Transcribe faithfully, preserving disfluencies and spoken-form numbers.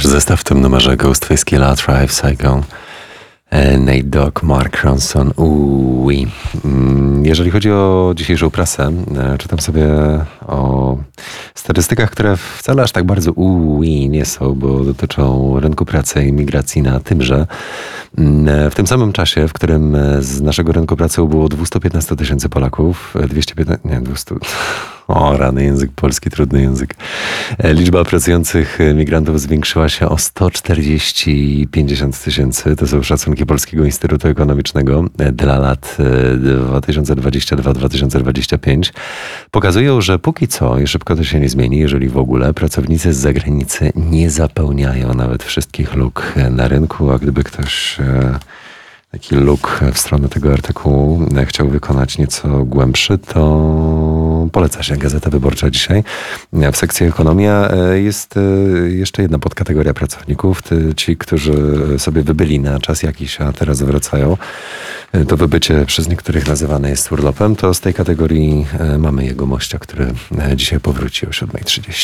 zestaw w tym numerze Ghost Face Killa, Thrive, Psycho, Nate Dogg, Mark Ronson. Uuu. Jeżeli chodzi o dzisiejszą prasę, czytam sobie o statystykach, które wcale aż tak bardzo uuu nie są, bo dotyczą rynku pracy i migracji na tymże. W tym samym czasie, w którym z naszego rynku pracy ubyło dwieście piętnaście tysięcy Polaków, dwieście piętnaście, nie, dwieście, o rany, język polski, trudny język. Liczba pracujących migrantów zwiększyła się o sto czterdzieści pięćdziesiąt tysięcy. To są szacunki Polskiego Instytutu Ekonomicznego dla lat dwa tysiące dwudziesty drugi do dwa tysiące dwudziestego piątego. Pokazują, że póki co, i szybko to się nie zmieni, jeżeli w ogóle, pracownicy z zagranicy nie zapełniają nawet wszystkich luk na rynku, a gdyby ktoś taki luk w stronę tego artykułu chciał wykonać nieco głębszy, to poleca się Gazeta Wyborcza dzisiaj. W sekcji Ekonomia jest jeszcze jedna podkategoria pracowników. Ci, którzy sobie wybyli na czas jakiś, a teraz wracają. To wybycie przez niektórych nazywane jest urlopem. To z tej kategorii mamy jego mościa, który dzisiaj powróci o siódma trzydzieści.